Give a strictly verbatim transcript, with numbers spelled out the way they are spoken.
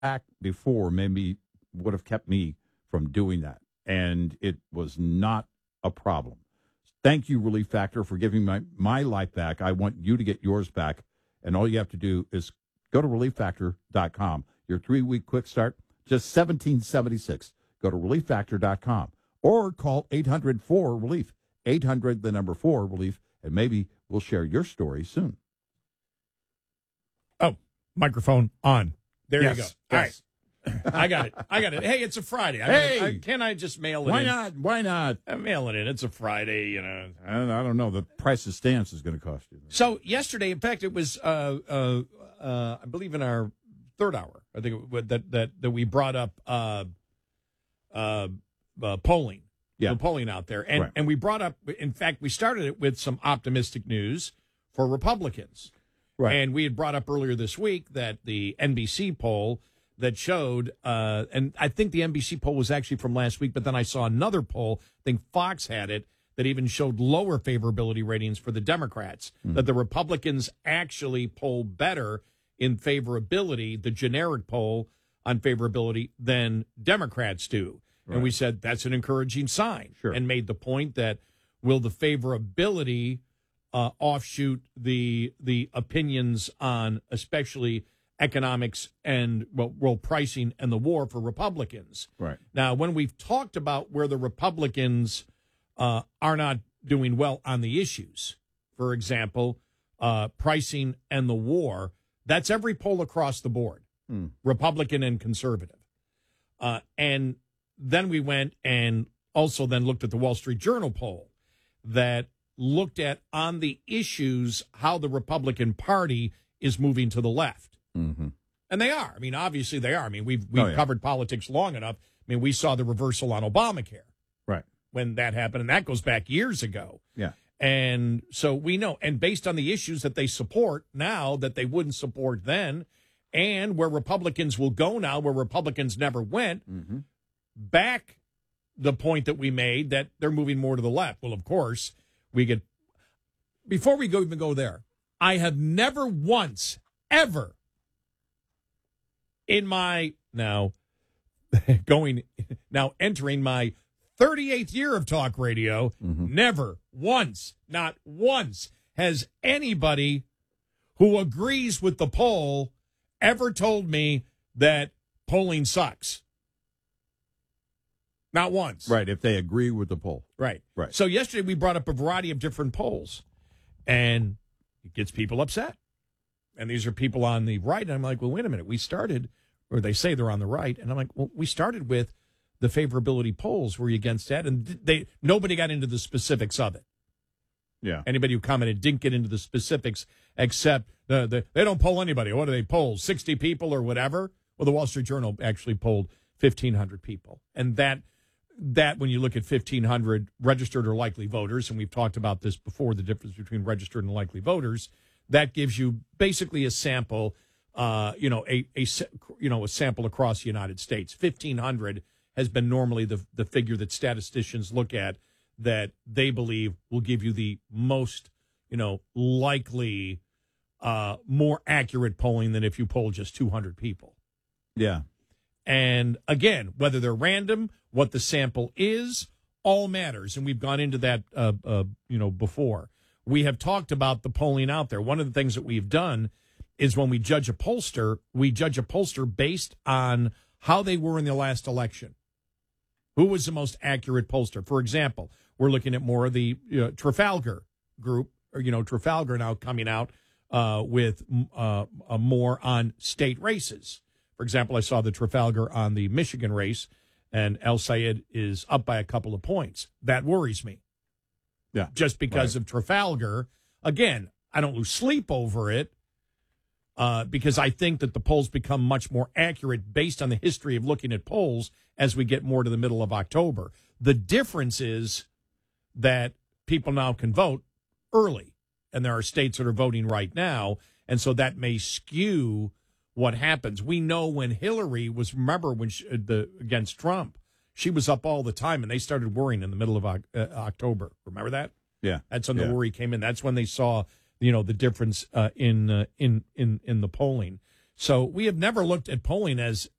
back before maybe would have kept me from doing that, and it was not a problem. Thank you, Relief Factor, for giving my, my life back. I want you to get yours back, and all you have to do is go to relief factor dot com. Your three-week quick start, just seventeen seventy-six. Go to relief factor dot com or call eight hundred four relief, eight hundred, the number four, relief, and maybe we'll share your story soon. Oh, microphone on. There yes, you go. Yes. All right. I got it. I got it. Hey, it's a Friday. I Hey! mean, I, can I just mail it Why in? not? Why not? I'm mailing it. It's a Friday, you know. I don't, I don't know. The price of stamps is going to cost you. So yesterday, in fact, it was, uh, uh, uh, I believe, in our third hour, I think it, that that that we brought up uh, uh, uh, polling, Yeah. the polling out there, and Right. and we brought up. In fact, we started it with some optimistic news for Republicans, Right. and we had brought up earlier this week that the N B C poll that showed, uh, and I think the N B C poll was actually from last week, but then I saw another poll, I think Fox had it, that even showed lower favorability ratings for the Democrats, mm. that the Republicans actually poll better in favorability, the generic poll on favorability, than Democrats do. Right. And we said that's an encouraging sign, sure. and made the point that will the favorability uh, offshoot the the opinions on especially economics and well, world pricing and the war for Republicans. Right. Now, when we've talked about where the Republicans uh, are not doing well on the issues, for example, uh, pricing and the war, that's every poll across the board, mm. Republican and conservative. Uh, and then we went and also then looked at the Wall Street Journal poll that looked at on the issues how the Republican Party is moving to the left. Mm-hmm. And they are. I mean, obviously they are. I mean, we've we've oh, yeah. covered politics long enough. I mean, we saw the reversal on Obamacare. Right. When that happened, and that goes back years ago. Yeah. And so we know, and based on the issues that they support now that they wouldn't support then, and where Republicans will go now, where Republicans never went, mm-hmm. back the point that we made that they're moving more to the left. Well, of course, we get, before we go even go there, I have never once, ever, in my, now, going, now entering my thirty-eighth year of talk radio, mm-hmm. never once, not once, has anybody who agrees with the poll ever told me that polling sucks. Not once. Right, if they agree with the poll. Right. Right. So yesterday we brought up a variety of different polls, and it gets people upset. And these are people on the right, and I'm like, well, wait a minute. We started, or they say they're on the right, and I'm like, well, we started with the favorability polls. Were you against that? And they nobody got into the specifics of it. Yeah. Anybody who commented didn't get into the specifics, except the, the they don't poll anybody. What do they poll? sixty people or whatever? Well, the Wall Street Journal actually polled fifteen hundred people. And that, that when you look at fifteen hundred registered or likely voters, and we've talked about this before, the difference between registered and likely voters, that gives you basically a sample, uh, you know, a, a, you know, a sample across the United States. fifteen hundred has been normally the the figure that statisticians look at that they believe will give you the most, you know, likely, uh, more accurate polling than if you poll just two hundred people. Yeah. And again, whether they're random, what the sample is, all matters. And we've gone into that, uh, uh, you know, before. We have talked about the polling out there. One of the things that we've done is when we judge a pollster, we judge a pollster based on how they were in the last election. Who was the most accurate pollster? For example, we're looking at more of the you know, Trafalgar group, or, you know, Trafalgar now coming out uh, with uh, uh, more on state races. For example, I saw the Trafalgar on the Michigan race, and El Sayed is up by a couple of points. That worries me. Yeah. Just because right. of Trafalgar. Again, I don't lose sleep over it uh, because I think that the polls become much more accurate based on the history of looking at polls as we get more to the middle of October. The difference is that people now can vote early, and there are states that are voting right now, and so that may skew what happens. We know when Hillary was, remember when she, the against Trump, she was up all the time, and they started worrying in the middle of uh, October. Remember that? Yeah, that's when yeah. the worry came in. That's when they saw, you know, the difference uh, in uh, in in in the polling. So we have never looked at polling as